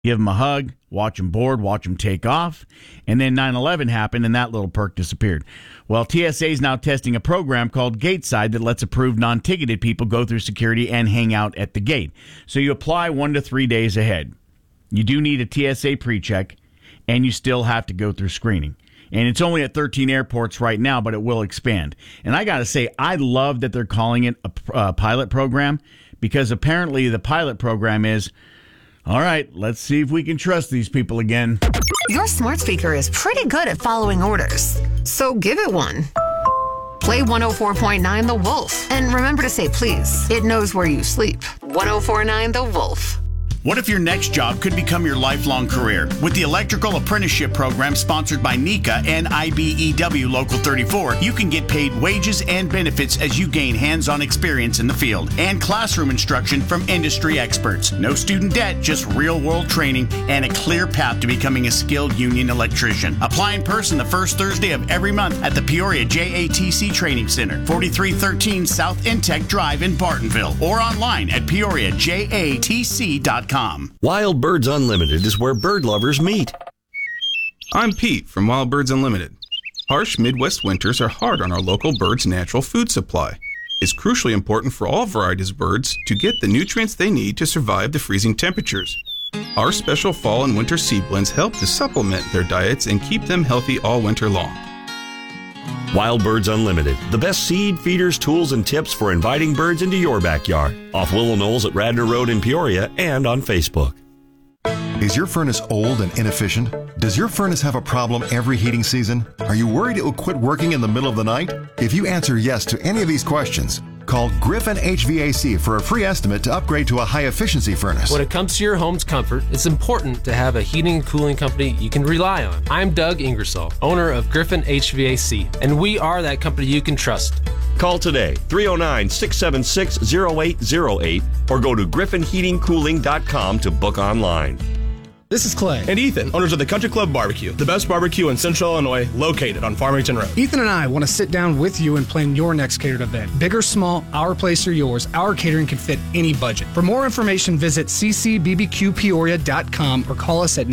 Give them a hug, watch them board, watch them take off, and then 9/11 happened, and that little perk disappeared. Well, TSA is now testing a program called Gateside that lets approved non-ticketed people go through security and hang out at the gate. So you apply 1 to 3 days ahead. You do need a TSA pre-check, and you still have to go through screening. And it's only at 13 airports right now, but it will expand. And I got to say, I love that they're calling it a pilot program, because apparently the pilot program is, all right, let's see if we can trust these people again. Your smart speaker is pretty good at following orders, so give it one. Play 104.9 The Wolf, and remember to say please. It knows where you sleep. 104.9 The Wolf. What if your next job could become your lifelong career? With the Electrical Apprenticeship Program sponsored by NECA and IBEW Local 34, you can get paid wages and benefits as you gain hands-on experience in the field and classroom instruction from industry experts. No student debt, just real-world training and a clear path to becoming a skilled union electrician. Apply in person the first Thursday of every month at the Peoria JATC Training Center, 4313 South Intech Drive in Bartonville, or online at peoriajatc.com. Wild Birds Unlimited is where bird lovers meet. I'm Pete from Wild Birds Unlimited. Harsh Midwest winters are hard on our local birds' natural food supply. It's crucially important for all varieties of birds to get the nutrients they need to survive the freezing temperatures. Our special fall and winter seed blends help to supplement their diets and keep them healthy all winter long. Wild Birds Unlimited, the best seed, feeders, tools, and tips for inviting birds into your backyard. Off Willow Knolls at Radnor Road in Peoria and on Facebook. Is your furnace old and inefficient? Does your furnace have a problem every heating season? Are you worried it will quit working in the middle of the night? If you answer yes to any of these questions, call Griffin HVAC for a free estimate to upgrade to a high-efficiency furnace. When it comes to your home's comfort, it's important to have a heating and cooling company you can rely on. I'm Doug Ingersoll, owner of Griffin HVAC, and we are that company you can trust. Call today, 309-676-0808, or go to griffinheatingcooling.com to book online. This is Clay. And Ethan, owners of the Country Club Barbecue, the best barbecue in Central Illinois, located on Farmington Road. Ethan and I want to sit down with you and plan your next catered event. Big or small, our place or yours, our catering can fit any budget. For more information, visit ccbbqpeoria.com or call us at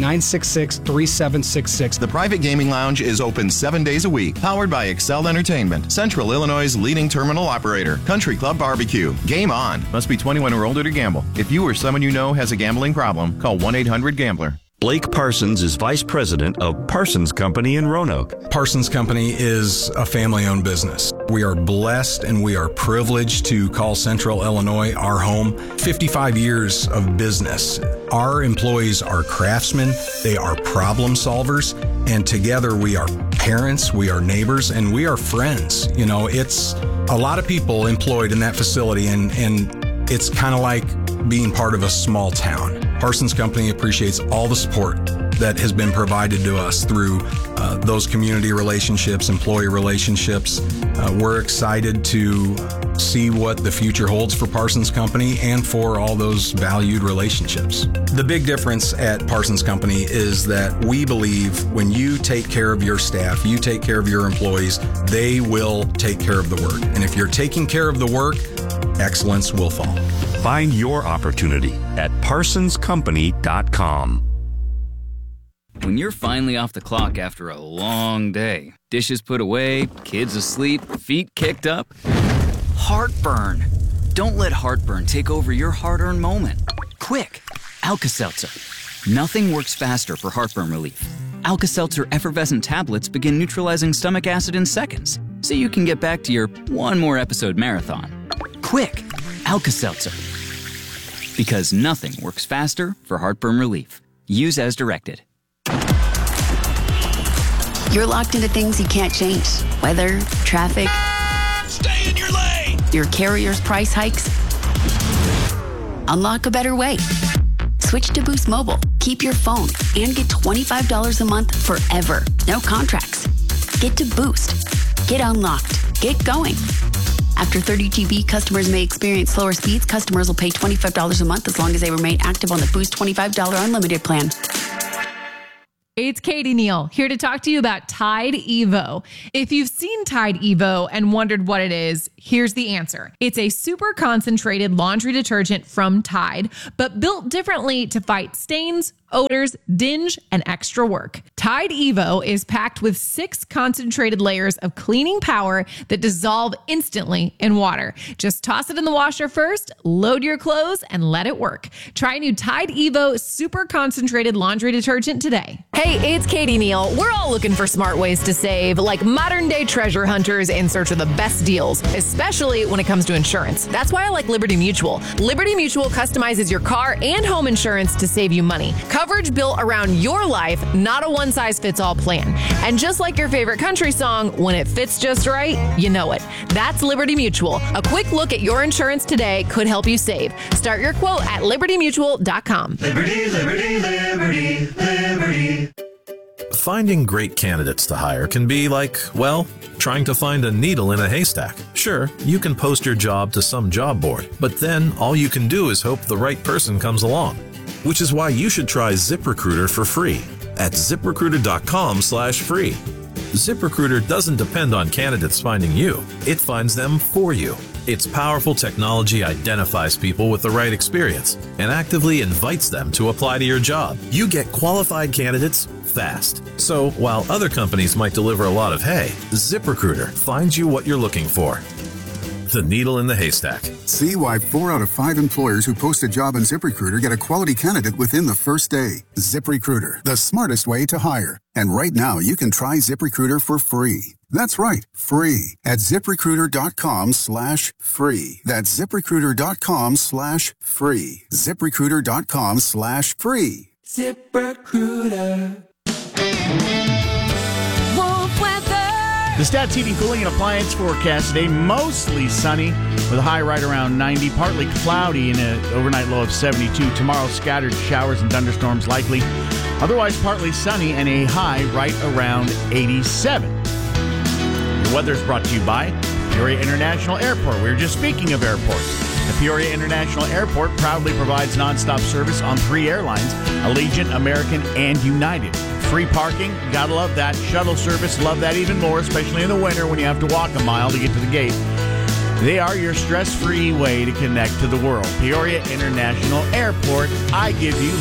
966-3766. The Private Gaming Lounge is open 7 days a week, powered by Excel Entertainment, Central Illinois' leading terminal operator. Country Club Barbecue. Game on. Must be 21 or older to gamble. If you or someone you know has a gambling problem, call 1-800-GAMBLER. Blake Parsons is Vice President of Parsons Company in Roanoke. Parsons Company is a family-owned business. We are blessed and we are privileged to call Central Illinois our home. 55 years of business. Our employees are craftsmen, they are problem solvers, and together we are parents, we are neighbors, and we are friends. You know, it's a lot of people employed in that facility, and it's kind of like being part of a small town. Parsons Company appreciates all the support that has been provided to us through those community relationships, employee relationships. We're excited to see what the future holds for Parsons Company and for all those valued relationships. The big difference at Parsons Company is that we believe when you take care of your staff, you take care of your employees, they will take care of the work. And if you're taking care of the work, excellence will follow. Find your opportunity at parsonscompany.com. When you're finally off the clock after a long day, dishes put away, kids asleep, feet kicked up, heartburn. Don't let heartburn take over your hard-earned moment. Quick, Alka-Seltzer. Nothing works faster for heartburn relief. Alka-Seltzer effervescent tablets begin neutralizing stomach acid in seconds, so you can get back to your one more episode marathon. Quick, Alka-Seltzer. Because nothing works faster for heartburn relief. Use as directed. You're locked into things you can't change. Weather, traffic. Stay in your lane! Your carrier's price hikes. Unlock a better way. Switch to Boost Mobile. Keep your phone and get $25 a month forever. No contracts. Get to Boost. Get unlocked. Get going. After 30 GB, customers may experience slower speeds. Customers will pay $25 a month as long as they remain active on the Boost $25 unlimited plan. It's Katie Neal here to talk to you about Tide Evo. If you've seen Tide Evo and wondered what it is, here's the answer. It's a super concentrated laundry detergent from Tide, but built differently to fight stains, odors, dinge, and extra work. Tide Evo is packed with 6 concentrated layers of cleaning power that dissolve instantly in water. Just toss it in the washer first, load your clothes, and let it work. Try new Tide Evo Super Concentrated Laundry Detergent today. Hey, it's Katie Neal. We're all looking for smart ways to save, like modern-day treasure hunters in search of the best deals, especially when it comes to insurance. That's why I like Liberty Mutual. Liberty Mutual customizes your car and home insurance to save you money. Coverage built around your life, not a one-size-fits-all plan. And just like your favorite country song, when it fits just right, you know it. That's Liberty Mutual. A quick look at your insurance today could help you save. Start your quote at libertymutual.com. Liberty, liberty, liberty, liberty. Finding great candidates to hire can be like, well, trying to find a needle in a haystack. Sure, you can post your job to some job board, but then all you can do is hope the right person comes along. Which is why you should try ZipRecruiter for free at ZipRecruiter.com/free. ZipRecruiter doesn't depend on candidates finding you. It finds them for you. Its powerful technology identifies people with the right experience and actively invites them to apply to your job. You get qualified candidates fast. So while other companies might deliver a lot of hay, ZipRecruiter finds you what you're looking for. The needle in the haystack. See why 4 out of 5 employers who post a job on ZipRecruiter get a quality candidate within the first day. ZipRecruiter, the smartest way to hire. And right now, you can try ZipRecruiter for free. That's right, free at ZipRecruiter.com/free. That's ZipRecruiter.com/free. ZipRecruiter.com/free. ZipRecruiter. The Stats Heating, Cooling, and Appliance forecast today, mostly sunny with a high right around 90, partly cloudy and an overnight low of 72. Tomorrow, scattered showers and thunderstorms likely. Otherwise, partly sunny and a high right around 87. The weather is brought to you by Peoria International Airport. We were just speaking of airports. The Peoria International Airport proudly provides nonstop service on 3 airlines, Allegiant, American, and United. Free parking, gotta love that. Shuttle service, love that even more, especially in the winter when you have to walk a mile to get to the gate. They are your stress-free way to connect to the world. Peoria International Airport, I give you